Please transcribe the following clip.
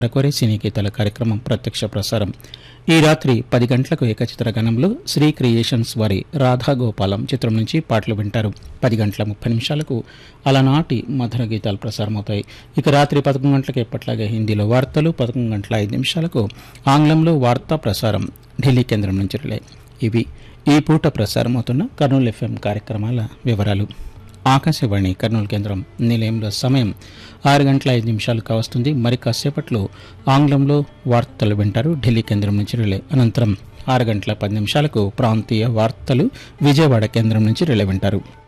కోరే సినీ గీతాల కార్యక్రమం ప్రత్యక్ష ప్రసారం ఈ రాత్రి 10 గంటలకు ఏకచిత్ర గణంలో శ్రీ క్రియేషన్స్ వారి రాధాగోపాలం చిత్రం నుంచి పాటలు వింటారు. 10 గంటల 30 నిమిషాలకు అలనాటి మధుర గీతాలు ప్రసారమవుతాయి. ఇక రాత్రి 11 గంటలకు ఎప్పట్లాగే హిందీలో వార్తలు, 11 గంటల 5 నిమిషాలకు ఆంగ్లంలో వార్తా ప్రసారం ఢిల్లీ కేంద్రం నుంచి రిలే. ఇవి ఈ పూట ప్రసారమవుతున్న కర్నూలు ఎఫ్ఎం కార్యక్రమాల వివరాలు. ఆకాశవాణి కర్నూలు కేంద్రం నిలయంలో సమయం 6 గంటల 5 నిమిషాలు కావస్తుంది. మరి కాసేపట్లో ఆంగ్లంలో వార్తలు వింటారు ఢిల్లీ కేంద్రం నుంచి రిలే. అనంతరం 6 గంటల 10 నిమిషాలకు ప్రాంతీయ వార్తలు విజయవాడ కేంద్రం నుంచి రిలే వింటారు.